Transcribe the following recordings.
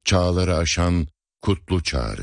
çağları aşan kutlu çağrı.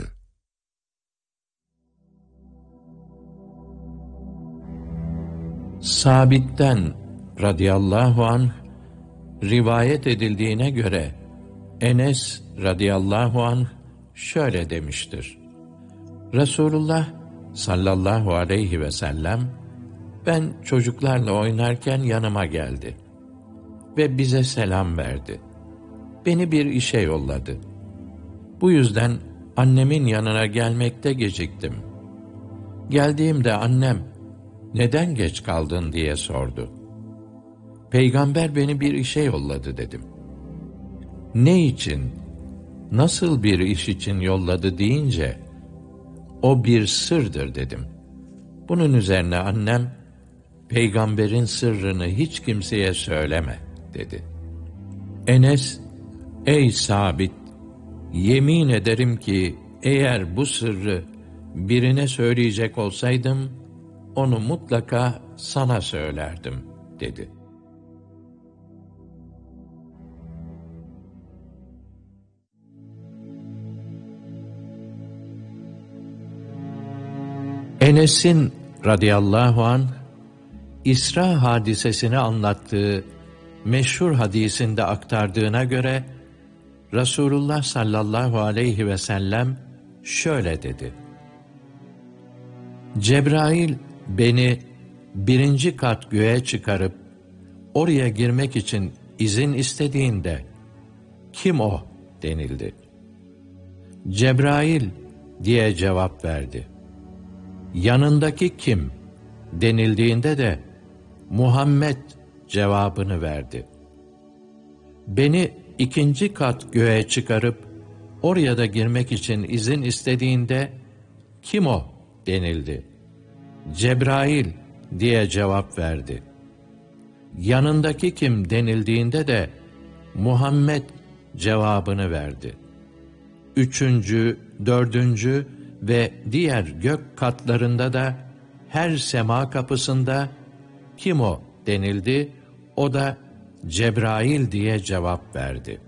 Sabit'ten radıyallahu anh rivayet edildiğine göre Enes radıyallahu anh şöyle demiştir: Resulullah sallallahu aleyhi ve sellem ben çocuklarla oynarken yanıma geldi ve bize selam verdi. Beni bir işe yolladı. Bu yüzden annemin yanına gelmekte geciktim. Geldiğimde annem, "Neden geç kaldın?" diye sordu. "Peygamber beni bir işe yolladı." dedim. "Ne için, nasıl bir iş için yolladı?" deyince, "O bir sırdır." dedim. Bunun üzerine annem, "Peygamberin sırrını hiç kimseye söyleme." dedi. Enes, "Ey Sabit, yemin ederim ki eğer bu sırrı birine söyleyecek olsaydım, onu mutlaka sana söylerdim." dedi. Enes'in radıyallahu anh İsra hadisesini anlattığı meşhur hadisinde aktardığına göre Resulullah sallallahu aleyhi ve sellem şöyle dedi: Cebrail beni 1. kat göğe çıkarıp oraya girmek için izin istediğinde, "Kim o?" denildi. Cebrail diye cevap verdi. Yanındaki kim denildiğinde de Muhammed cevabını verdi. Beni 2. kat göğe çıkarıp oraya da girmek için izin istediğinde, "Kim o?" denildi. Cebrail diye cevap verdi. Yanındaki kim denildiğinde de Muhammed cevabını verdi. 3., 4. ve diğer gök katlarında da her sema kapısında "Kim o?" denildi. O da Cebrail diye cevap verdi.